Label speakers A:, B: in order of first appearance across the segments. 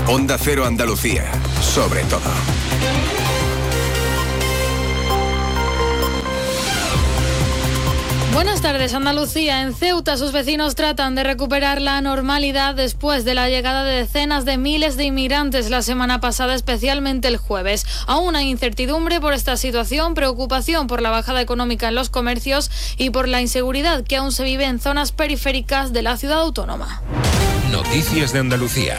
A: Onda Cero Andalucía, sobre todo.
B: Buenas tardes, Andalucía. En Ceuta, sus vecinos tratan de recuperar la normalidad después de la llegada de decenas de miles de inmigrantes la semana pasada, especialmente el jueves. Aún hay incertidumbre por esta situación, preocupación por la bajada económica en los comercios y por la inseguridad que aún se vive en zonas periféricas de la ciudad autónoma.
A: Noticias de Andalucía.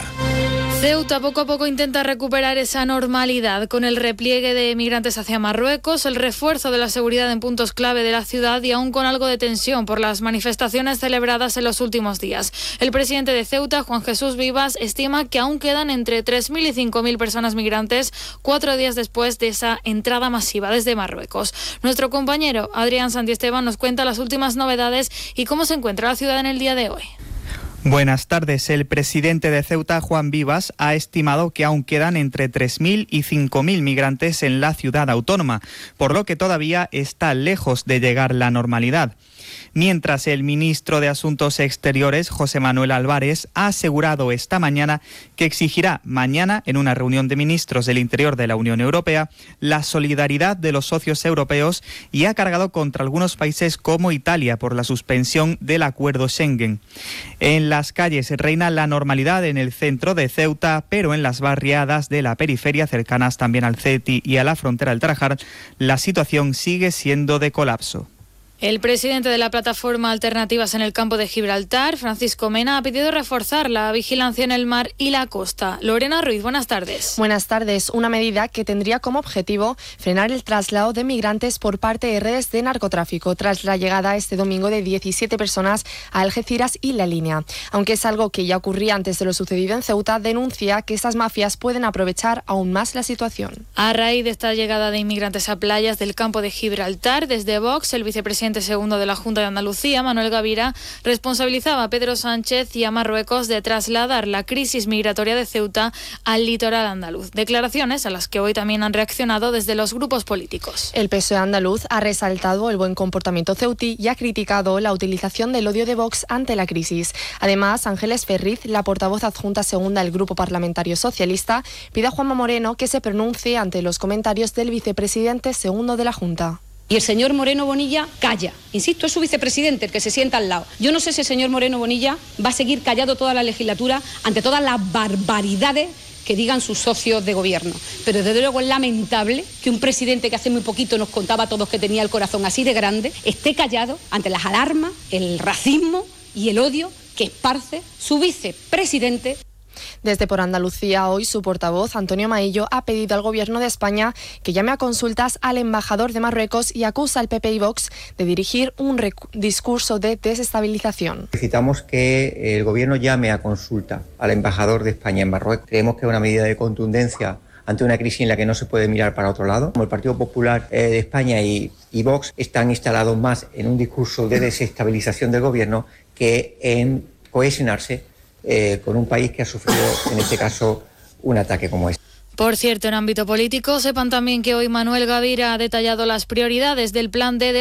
B: Ceuta poco a poco intenta recuperar esa normalidad con el repliegue de migrantes hacia Marruecos, el refuerzo de la seguridad en puntos clave de la ciudad y aún con algo de tensión por las manifestaciones celebradas en los últimos días. El presidente de Ceuta, Juan Jesús Vivas, estima que aún quedan entre 3.000 y 5.000 personas migrantes 4 días después de esa entrada masiva desde Marruecos. Nuestro compañero Adrián Santiesteban nos cuenta las últimas novedades y cómo se encuentra la ciudad en el día de hoy.
C: Buenas tardes. El presidente de Ceuta, Juan Vivas, ha estimado que aún quedan entre 3.000 y 5.000 migrantes en la ciudad autónoma, por lo que todavía está lejos de llegar la normalidad. Mientras, el ministro de Asuntos Exteriores, José Manuel Álvarez, ha asegurado esta mañana que exigirá mañana, en una reunión de ministros del Interior de la Unión Europea, la solidaridad de los socios europeos y ha cargado contra algunos países como Italia por la suspensión del acuerdo Schengen. En las calles reina la normalidad en el centro de Ceuta, pero en las barriadas de la periferia, cercanas también al CETI y a la frontera del Tarajal, la situación sigue siendo de colapso.
B: El presidente de la plataforma Alternativas en el Campo de Gibraltar, Francisco Mena, ha pedido reforzar la vigilancia en el mar y la costa. Lorena Ruiz, buenas tardes.
D: Buenas tardes. Una medida que tendría como objetivo frenar el traslado de migrantes por parte de redes de narcotráfico tras la llegada este domingo de 17 personas a Algeciras y La Línea. Aunque es algo que ya ocurría antes de lo sucedido en Ceuta, denuncia que estas mafias pueden aprovechar aún más la situación.
B: A raíz de esta llegada de inmigrantes a playas del Campo de Gibraltar, desde Vox, el vicepresidente segundo de la Junta de Andalucía, Manuel Gavira, responsabilizaba a Pedro Sánchez y a Marruecos de trasladar la crisis migratoria de Ceuta al litoral andaluz. Declaraciones a las que hoy también han reaccionado desde los grupos políticos.
D: El PSOE andaluz ha resaltado el buen comportamiento ceutí y ha criticado la utilización del odio de Vox ante la crisis. Además, Ángeles Ferriz, la portavoz adjunta segunda del Grupo Parlamentario Socialista, pide a Juanma Moreno que se pronuncie ante los comentarios del vicepresidente segundo de la Junta.
E: Y el señor Moreno Bonilla calla. Insisto, es su vicepresidente el que se sienta al lado. Yo no sé si el señor Moreno Bonilla va a seguir callado toda la legislatura ante todas las barbaridades que digan sus socios de gobierno. Pero desde luego es lamentable que un presidente que hace muy poquito nos contaba a todos que tenía el corazón así de grande, esté callado ante las alarmas, el racismo y el odio que esparce su vicepresidente.
D: Desde Por Andalucía, hoy su portavoz, Antonio Maillo, ha pedido al Gobierno de España que llame a consultas al embajador de Marruecos y acusa al PP y Vox de dirigir un discurso de desestabilización.
F: Necesitamos que el Gobierno llame a consulta al embajador de España en Marruecos. Creemos que es una medida de contundencia ante una crisis en la que no se puede mirar para otro lado. Como el Partido Popular de España y Vox están instalados más en un discurso de desestabilización del Gobierno que en cohesionarse con un país que ha sufrido, en este caso, un ataque como este.
B: Por cierto, en ámbito político, sepan también que hoy Manuel Gavira ha detallado las prioridades del plan de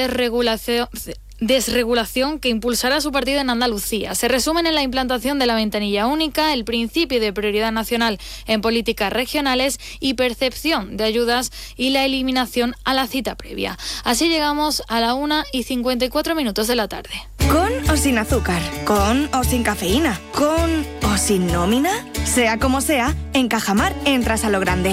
B: desregulación que impulsará su partido en Andalucía. Se resumen en la implantación de la ventanilla única, el principio de prioridad nacional en políticas regionales y percepción de ayudas y la eliminación a la cita previa. Así llegamos a la 1:54 de la tarde.
G: ¿Con o sin azúcar? ¿Con o sin cafeína? ¿Con o sin nómina? Sea como sea, en Cajamar entras a lo grande.